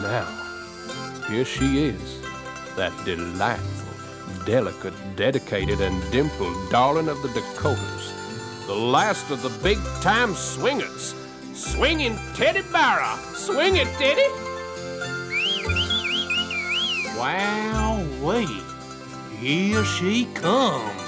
now, here she is, that delightful, delicate, dedicated, and dimpled darling of the Dakotas, the last of the big-time swingers. Swinging Teddy Barra. Swing it, Teddy. Wow, wait. Here she comes.